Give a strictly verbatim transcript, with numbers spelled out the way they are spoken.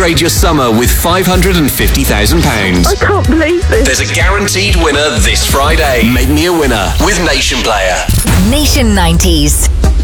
upgrade your summer with five hundred fifty thousand pounds. I can't believe this. There's a guaranteed winner this Friday. Make me a winner with Nation Player. Nation nineties.